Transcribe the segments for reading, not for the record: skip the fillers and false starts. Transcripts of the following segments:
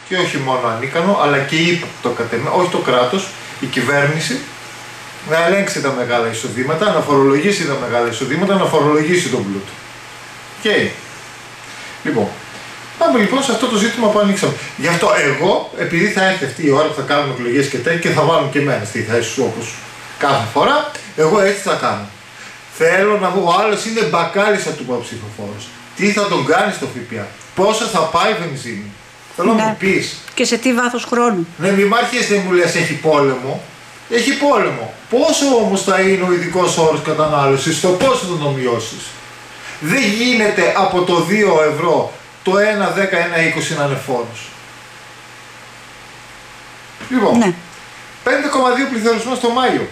και όχι μόνο ανίκανο, αλλά και ύποπτο κατ' εμέ, όχι το κράτος, η κυβέρνηση, να ελέγξει τα μεγάλα εισοδήματα, να φορολογήσει τα μεγάλα εισοδήματα, να φορολογήσει τον πλούτο. Okay. Λοιπόν, πάμε λοιπόν σε αυτό το ζήτημα που ανοίξαμε. Γι' αυτό εγώ, επειδή θα έρθει αυτή η ώρα που θα κάνουμε εκλογές και τέτοια και θα βάλουν και εμένα στη θέση σου όπως κάθε φορά, εγώ έτσι θα κάνω. Θέλω να μου, ο άλλος είναι μπακάλισσα του υποψηφοφόρος. Τι θα τον κάνει στο ΦΠΑ, πόσο θα πάει η βενζίνη. Θέλω να μου πεις. Και σε τι βάθος χρόνου. Ναι, μη μ' αρχίσει να μου λες έχει πόλεμο. Έχει πόλεμο. Πόσο όμως θα είναι ο ειδικός όρος κατανάλωσης, στο πόσο θα τον μειώσεις. Δεν γίνεται από το 2 ευρώ το 1,10, 1,20 να είναι φόρος. Λοιπόν, ναι. 5,2 πληθωρισμός το Μάιο.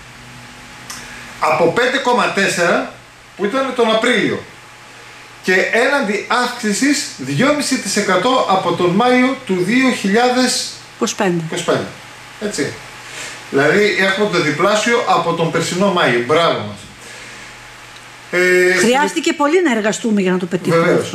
Από 5,4 που ήταν τον Απρίλιο. Και έναντι αύξησης 2,5% από τον Μάιο του 2025. Έτσι. Δηλαδή έχουμε το διπλάσιο από τον περσινό Μάιο. Μπράβο μας. Χρειάστηκε πολύ να εργαστούμε για να το πετύχουμε. Βεβαίως.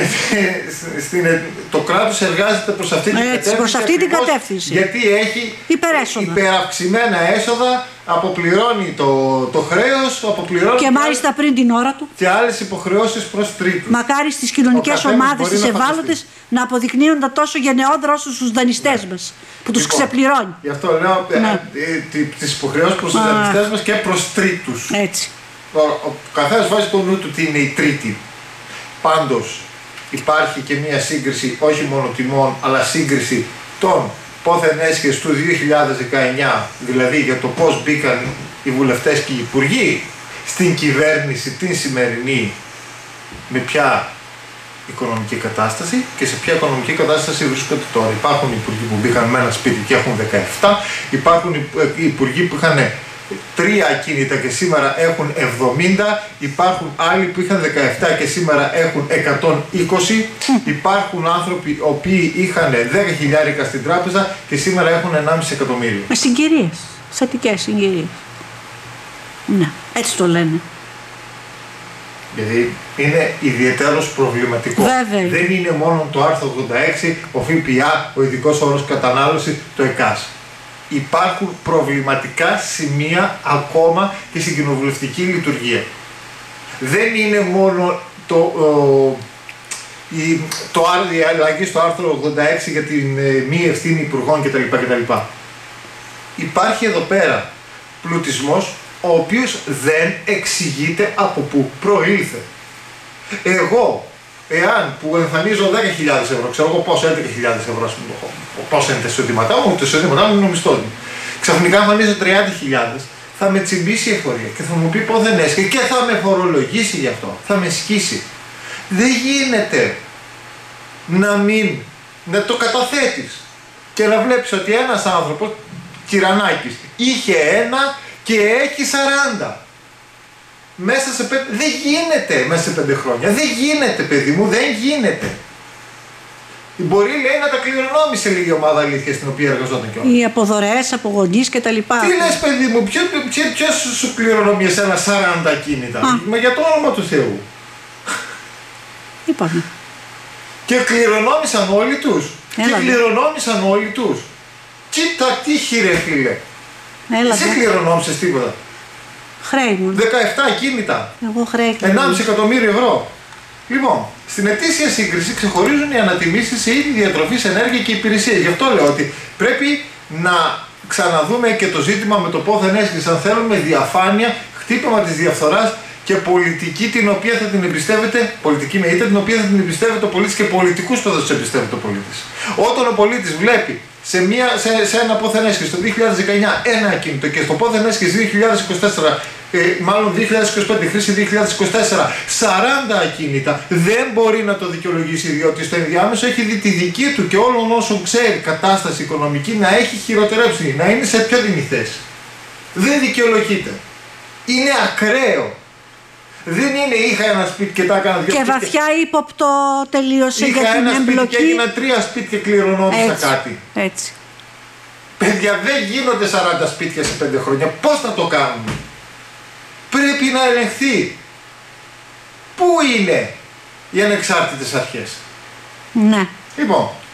Το κράτος εργάζεται προς αυτή την κατεύθυνση. Προς αυτή την κατεύθυνση. Γιατί έχει υπερέσοδα. Υπεραυξημένα έσοδα, αποπληρώνει το χρέος, αποπληρώνει και μάλιστα πριν την ώρα του. Και άλλες υποχρεώσεις προς τρίτους. Μακάρι στις κοινωνικές ομάδες, τις ευάλωτες, να αποδεικνύονται τόσο γενναιόδρα όσο στους δανειστές μας, που τους ξεπληρώνει. Γι' αυτό λέω τις υποχρεώσεις προς τους δανειστές μας και προς τρίτους. Έτσι. Ο καθένας βάζει το νου του τι είναι η τρίτη. Πάντως υπάρχει και μία σύγκριση όχι μόνο τιμών, αλλά σύγκριση των πόθεν έσχες του 2019, δηλαδή για το πώς μπήκαν οι βουλευτές και οι υπουργοί στην κυβέρνηση την σημερινή, με ποια οικονομική κατάσταση και σε ποια οικονομική κατάσταση βρίσκονται τώρα. Υπάρχουν υπουργοί που μπήκαν με ένα σπίτι και έχουν 17, υπάρχουν υπουργοί που είχαν 3 ακίνητα και σήμερα έχουν 70, υπάρχουν άλλοι που είχαν 17 και σήμερα έχουν 120, υπάρχουν άνθρωποι οι οποίοι είχαν 10.000 στην τράπεζα και σήμερα έχουν 1,5 εκατομμύριο. Με συγκυρίες, θετικές συγκυρίες. Ναι, έτσι το λένε. Γιατί είναι ιδιαίτερος προβληματικό. Βέβαια. Δεν είναι μόνο το άρθρο 86, ο ΦΠΑ, ο ειδικός όρος κατανάλωση, το ΕΚΑΣ. Υπάρχουν προβληματικά σημεία ακόμα και στην κοινοβουλευτική λειτουργία. Δεν είναι μόνο η αλλαγή στο άρθρο 86 για την μη ευθύνη υπουργών κτλ. Υπάρχει εδώ πέρα πλουτισμός ο οποίος δεν εξηγείται από πού προήλθε. Εγώ, εάν που εμφανίζω 10.000 ευρώ, ξέρω εγώ πόσο, 11.000 ευρώ, πόσο είναι τα εισοδήματά μου, το εισοδήματά μου είναι μισθό μου. Ξαφνικά εμφανίζω 30.000, θα με τσιμπήσει η εφορία και θα μου πει πως δεν έσχε και θα με φορολογήσει γι' αυτό, θα με σκίσει. Δεν γίνεται να το καταθέτεις και να βλέπεις ότι ένας άνθρωπος, Κυρανάκης, είχε 1 και έχει 40. Μέσα σε 5, δεν γίνεται μέσα σε 5 χρόνια. Δεν γίνεται, παιδί μου, δεν γίνεται. Μπορεί, λέει, να τα κληρονόμησε λίγη ομάδα αλήθεια στην οποία εργαζόταν κιόλας. Οι αποδωρεές από γονείς και τα λοιπά. Τι λες, παιδί μου, ποιος σου κληρονομεί εσένα 40 ακίνητα? Μα για το όνομα του Θεού. Είπαμε. Και κληρονόμησαν όλοι τους. Και κληρονόμησαν όλοι τους. Κοίτα τι ρε φίλε. Εσύ κληρονόμησες τίποτα? Χρέη μου. 17 ακίνητα. Εγώ χρέη. 1,5 εκατομμύριο ευρώ. Λοιπόν, στην ετήσια σύγκριση ξεχωρίζουν οι ανατιμήσεις σε είδη διατροφής, ενέργεια και υπηρεσίες. Γι' αυτό λέω ότι πρέπει να ξαναδούμε και το ζήτημα με το πόθεν έσχες. Αν θέλουμε διαφάνεια, χτύπημα της διαφθοράς και πολιτική την οποία θα την εμπιστεύεται, πολιτική με ήττα την οποία θα την εμπιστεύεται ο πολίτης και πολιτικούς που θα τους εμπιστεύεται ο πολίτης. Όταν ο πολίτης βλέπει σε ένα πόθεν έσχες το 2019 ένα ακίνητο και στο πόθεν έσχες 2024, μάλλον 2025, χρήση 2024, 40 ακίνητα, δεν μπορεί να το δικαιολογήσει, διότι στο ενδιάμεσο έχει δει τη δική του και όλων όσων ξέρει κατάσταση οικονομική να έχει χειροτερέψει, να είναι σε πιο δινή θέση. Δεν δικαιολογείται. Είναι ακραίο. Δεν είναι είχα ένα σπίτι και τα έκανα 2 σπίτια. Και βαθιά ύποπτο τελείωσε για την εμπλοκή. Είχα ένα σπίτι και έγιναν 3 σπίτια και κληρονόμησα κάτι. Έτσι. Παιδιά, δεν γίνονται 40 σπίτια σε 5 χρόνια. Πώς θα το κάνουμε? Πρέπει να ελεγχθεί. Πού είναι οι ανεξάρτητες αρχές? Ναι. Λοιπόν,